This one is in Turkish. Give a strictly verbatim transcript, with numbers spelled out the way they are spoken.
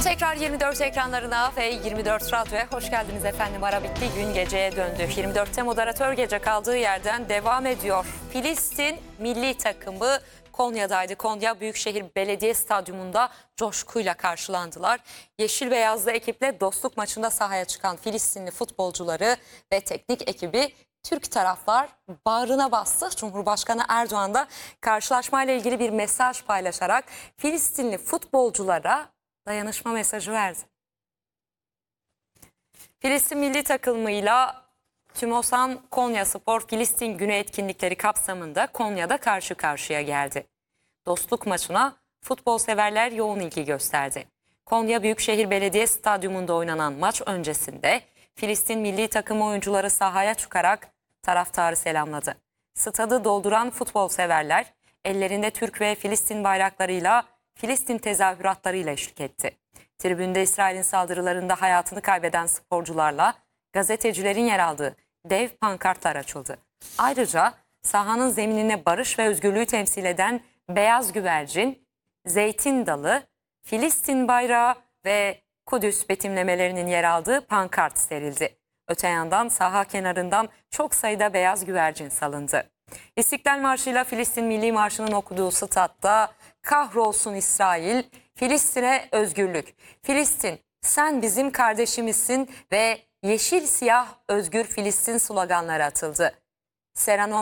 Tekrar yirmi dört ekranlarına ve yirmi dört Radyo'ya hoş geldiniz efendim. Ara bitti, gün geceye döndü. yirmi dörtte moderatör gece kaldığı yerden devam ediyor. Filistin milli takımı Konya'daydı. Konya Büyükşehir Belediye Stadyumunda coşkuyla karşılandılar. Yeşil beyazlı ekiple dostluk maçında sahaya çıkan Filistinli futbolcuları ve teknik ekibi Türk taraflar bağrına bastı. Cumhurbaşkanı Erdoğan da karşılaşmayla ilgili bir mesaj paylaşarak Filistinli futbolculara dayanışma mesajı verdi. Filistin milli takımıyla TÜMOSAN Konyaspor Filistin Günü etkinlikleri kapsamında Konya'da karşı karşıya geldi. Dostluk maçına futbol severler yoğun ilgi gösterdi. Konya Büyükşehir Belediye Stadyumunda oynanan maç öncesinde Filistin milli takım oyuncuları sahaya çıkarak taraftarı selamladı. Stadı dolduran futbol severler ellerinde Türk ve Filistin bayraklarıyla Filistin tezahüratlarıyla eşlik etti. Tribünde İsrail'in saldırılarında hayatını kaybeden sporcularla gazetecilerin yer aldığı dev pankartlar açıldı. Ayrıca sahanın zeminine barış ve özgürlüğü temsil eden beyaz güvercin, zeytin dalı, Filistin bayrağı ve Kudüs betimlemelerinin yer aldığı pankart serildi. Öte yandan saha kenarından çok sayıda beyaz güvercin salındı. İstiklal Marşı'yla Filistin Milli Marşı'nın okuduğu statta "Kahrolsun İsrail, Filistin'e özgürlük. Filistin, sen bizim kardeşimizsin" ve "Yeşil siyah özgür Filistin" sloganları atıldı. Serenum